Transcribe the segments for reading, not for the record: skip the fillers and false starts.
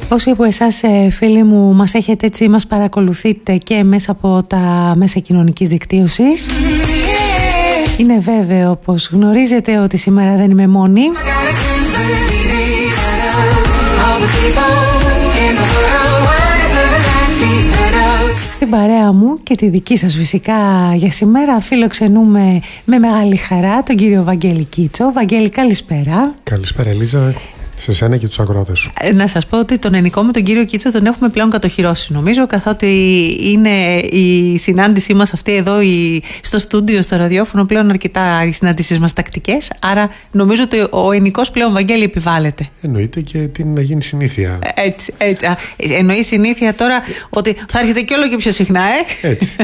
Όσοι από εσάς, φίλοι μου, μας έχετε έτσι, μας παρακολουθείτε και μέσα από τα μέσα κοινωνικής δικτύωσης, είναι βέβαιο πως γνωρίζετε ότι σήμερα δεν είμαι μόνη. Στην παρέα μου και τη δική σας φυσικά για σήμερα φιλοξενούμε με μεγάλη χαρά τον κύριο Βαγγέλη Κίτσο. Βαγγέλη, καλησπέρα. Καλησπέρα Ελίζα, σε σένα και τους ακροατές σου. Να σας πω ότι τον ενικό με τον κύριο Κίτσο τον έχουμε πλέον κατοχυρώσει, νομίζω, καθότι είναι η συνάντησή μας αυτή εδώ στο στούντιο, στο ραδιόφωνο, πλέον αρκετά οι συναντήσεις μας τακτικές, άρα νομίζω ότι ο ενικός πλέον, Βαγγέλη, επιβάλλεται. Εννοείται και τι να γίνει συνήθεια. Έτσι. Εννοεί συνήθεια τώρα ότι θα έρχεται και όλο και πιο συχνά, Έτσι.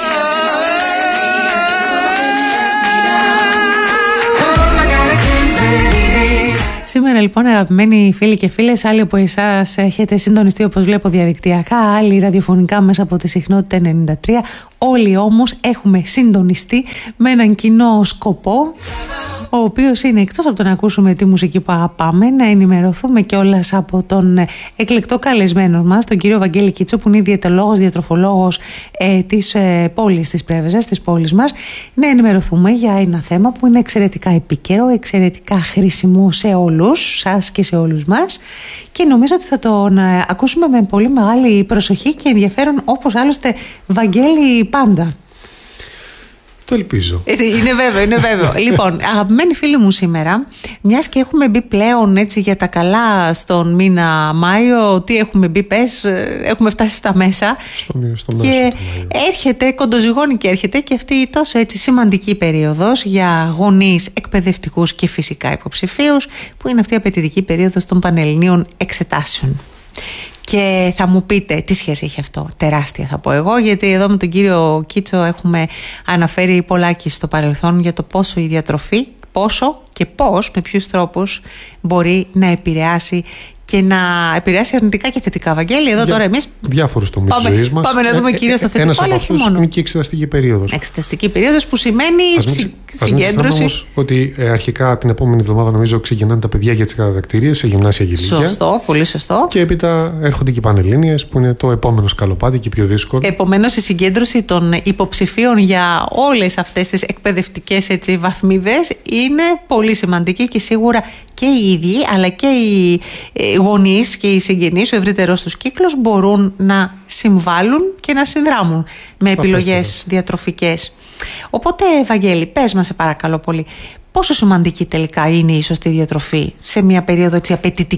Σήμερα λοιπόν, αγαπημένοι φίλοι και φίλες, άλλοι από εσάς έχετε συντονιστεί, όπως βλέπω, διαδικτυακά, άλλοι ραδιοφωνικά μέσα από τη συχνότητα 93. Όλοι όμως έχουμε συντονιστεί με έναν κοινό σκοπό, ο οποίος είναι, εκτός από το να ακούσουμε τη μουσική που αγαπάμε, να ενημερωθούμε κιόλας από τον εκλεκτό καλεσμένο μας, τον κύριο Βαγγέλη Κίτσο, που είναι διαιτολόγος, διατροφολόγος της πόλης της Πρέβεζας, της πόλης μας, να ενημερωθούμε για ένα θέμα που είναι εξαιρετικά επίκαιρο, εξαιρετικά χρήσιμο σε όλους σας και σε όλους μας, και νομίζω ότι θα τον ακούσουμε με πολύ μεγάλη προσοχή και ενδιαφέρον, όπως άλλωστε, Βαγγέλη, πάντα. Το ελπίζω. Είναι βέβαιο. Λοιπόν, αγαπημένοι φίλοι μου, σήμερα, μιας και έχουμε μπει πλέον έτσι για τα καλά στον μήνα Μάιο, τι έχουμε μπει, έχουμε φτάσει στα μέσα. Στο μέσο και έρχεται, κοντοζυγώνει και έρχεται και αυτή η τόσο έτσι σημαντική περίοδος για γονείς, εκπαιδευτικούς και φυσικά υποψηφίους, που είναι αυτή η απαιτητική περίοδος των πανελληνίων εξετάσεων. Και θα μου πείτε τι σχέση έχει αυτό. Τεράστια, θα πω εγώ, γιατί εδώ με τον κύριο Κίτσο έχουμε αναφέρει πολλάκι στο παρελθόν για το πόσο η διατροφή, πόσο και πώς, με ποιους τρόπους μπορεί να επηρεάσει και να επηρεάσει αρνητικά και θετικά. Βαγγέλη, εδώ τώρα εμείς διάφορους τομείς της ζωής μας. Πάμε να δούμε κυρίως το θετικό, ένας αλλά από όχι αυτούς μόνο. είναι και η εξεταστική περίοδος. Εξεταστική περίοδος που σημαίνει συγκέντρωση. Όμως ότι αρχικά την επόμενη εβδομάδα, νομίζω, ξεκινάνε τα παιδιά για τις κατατακτήριες σε γυμνάσια και ηλικία. Σωστό, πολύ σωστό. Και έπειτα έρχονται και οι πανελλήνιες, που είναι το επόμενο σκαλοπάτι και πιο δύσκολο. Επομένως, η συγκέντρωση των υποψηφίων για όλες αυτές τις εκπαιδευτικές βαθμίδες είναι πολύ σημαντική, και σίγουρα και οι ίδιοι αλλά και οι γονείς και οι συγγενείς, ο ευρύτερος τους κύκλος, μπορούν να συμβάλλουν και να συνδράμουν με επιλογές διατροφικές. Οπότε, Βαγγέλη, πες μας, σε παρακαλώ πολύ, πόσο σημαντική τελικά είναι η σωστή διατροφή σε μια περίοδο έτσι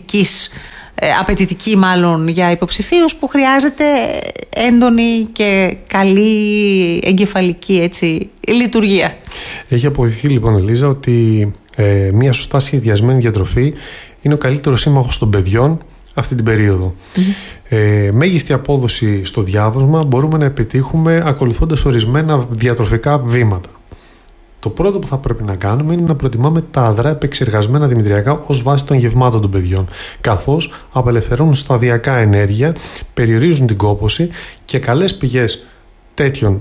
απαιτητική μάλλον για υποψηφίους, που χρειάζεται έντονη και καλή εγκεφαλική λειτουργία. Έχει αποδειχθεί λοιπόν, Ελίζα, ότι μια σωστά σχεδιασμένη διατροφή είναι ο καλύτερος σύμμαχος των παιδιών αυτή την περίοδο. Μέγιστη απόδοση στο διάβασμα μπορούμε να επιτύχουμε ακολουθώντας ορισμένα διατροφικά βήματα. Το πρώτο που θα πρέπει να κάνουμε είναι να προτιμάμε τα αδρά επεξεργασμένα δημητριακά ως βάση των γευμάτων των παιδιών, καθώς απελευθερώνουν σταδιακά ενέργεια, περιορίζουν την κόπωση, και καλές πηγές τέτοιων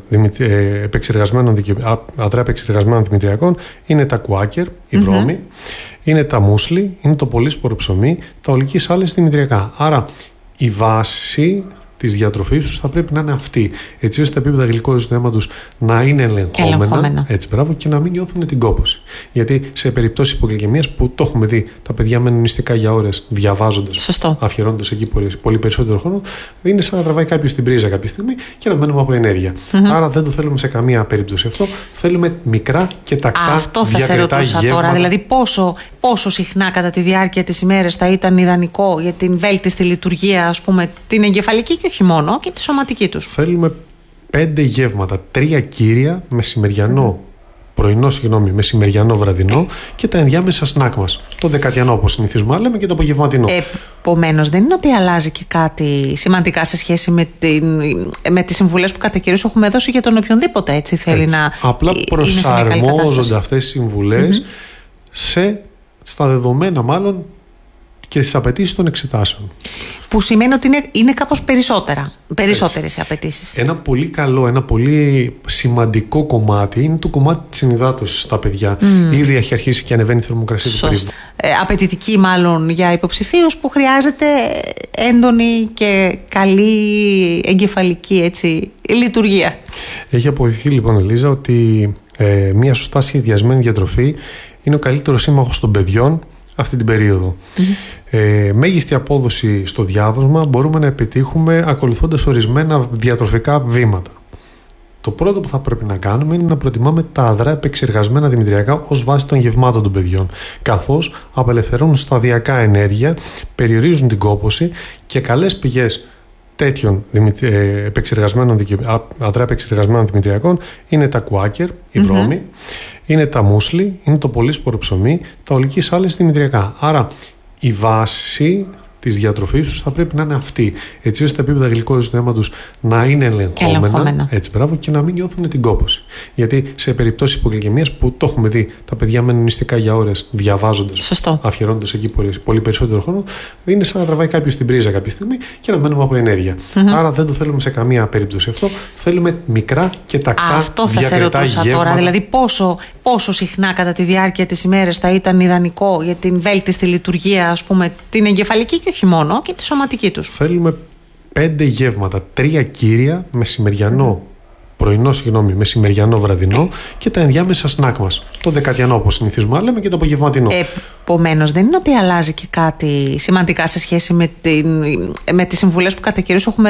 αδρά επεξεργασμένων δημητριακών είναι τα κουάκερ, η βρώμη, είναι τα μούσλι, είναι το πολύσπορο ψωμί, τα ολική σάλες δημητριακά. Άρα η βάση της διατροφής τους θα πρέπει να είναι αυτή, έτσι ώστε τα επίπεδα γλυκόζης του αίματος να είναι ελεγχόμενα. Έτσι, μπράβο, και να μην νιώθουν την κόπωση. Γιατί σε περιπτώσεις υπογλυκαιμίας, που το έχουμε δει, τα παιδιά μένουν νηστικά για ώρες διαβάζοντας, αφιερώνοντας εκεί πολύ περισσότερο χρόνο, είναι σαν να τραβάει κάποιος την πρίζα κάποια στιγμή και να μένουμε από ενέργεια. Άρα δεν το θέλουμε σε καμία περίπτωση αυτό. Θέλουμε μικρά και τακτά διακριτά γεύματα. Τώρα, δηλαδή πόσο συχνά κατά τη διάρκεια της ημέρας θα ήταν ιδανικό για την βέλτιστη λειτουργία, ας πούμε, την εγκεφαλική και όχι μόνο, και τη σωματική τους. Θέλουμε 5 γεύματα, 3 κύρια, μεσημεριανό πρωινό, μεσημεριανό βραδινό, και τα ενδιάμεσα σνακ μας. Το δεκατιανό, όπως συνηθίζουμε να λέμε, και το απογευματινό. Επομένως, δεν είναι ότι αλλάζει και κάτι σημαντικά σε σχέση με τις συμβουλές που κατά καιρούς έχουμε δώσει για τον οποιονδήποτε έτσι θέλει να. Απλά προσαρμόζονται αυτές οι συμβουλές στα δεδομένα, μάλλον, και στις απαιτήσεις των εξετάσεων. Που σημαίνει ότι είναι κάπως περισσότερες οι απαιτήσεις. Ένα πολύ καλό, ένα πολύ σημαντικό κομμάτι είναι το κομμάτι της ενυδάτωσης στα παιδιά. Ήδη έχει αρχίσει και ανεβαίνει η θερμοκρασία του περίπου. Απαιτητική μάλλον για υποψηφίους που χρειάζεται έντονη και καλή εγκεφαλική λειτουργία. Έχει αποδειχθεί λοιπόν, Ελίζα, ότι μια σωστά σχεδιασμένη διατροφή είναι ο καλύτερος σύμμαχος των παιδιών αυτή την περίοδο. Μέγιστη απόδοση στο διάβασμα μπορούμε να επιτύχουμε ακολουθώντας ορισμένα διατροφικά βήματα. Το πρώτο που θα πρέπει να κάνουμε είναι να προτιμάμε τα αδρά επεξεργασμένα δημητριακά ως βάση των γευμάτων των παιδιών, καθώς απελευθερώνουν σταδιακά ενέργεια, περιορίζουν την κόπωση και καλές πηγές τέτοιων αδρά επεξεργασμένων δημητριακών είναι τα κουάκερ, η βρώμη, είναι τα μούσλι, είναι το πολύσπορο ψωμί, τα ολική σάλες δημητριακά. Άρα η βάση της διατροφής τους θα πρέπει να είναι αυτή, έτσι ώστε τα επίπεδα γλυκόζης του αίματος να είναι ελεγχόμενα. Έτσι, μπράβο, και να μην νιώθουν την κόπωση. Γιατί σε περιπτώσεις υπογλυκαιμίας, που το έχουμε δει, τα παιδιά μένουν νηστικά για ώρες διαβάζοντας, αφιερώνοντας εκεί πολύ περισσότερο χρόνο, είναι σαν να τραβάει κάποιος την πρίζα κάποια στιγμή και να μένουμε από ενέργεια. Άρα δεν το θέλουμε σε καμία περίπτωση αυτό. Θέλουμε μικρά και τακτά. Αυτό θα σε ρωτούσα τώρα. Δηλαδή, πόσο συχνά κατά τη διάρκεια της ημέρας θα ήταν ιδανικό για την βέλτιστη λειτουργία, ας πούμε, την εγκεφαλική και όχι μόνο, και τη σωματική τους. Θέλουμε 5 γεύματα, 3 κύρια, μεσημεριανό πρωινό, μεσημεριανό βραδινό και τα ενδιάμεσα σνακ μας. Το δεκατιανό, όπως συνηθίζουμε να λέμε, και το απογευματινό. Επομένως, δεν είναι ότι αλλάζει και κάτι σημαντικά σε σχέση με τις συμβουλές που κατά καιρούς έχουμε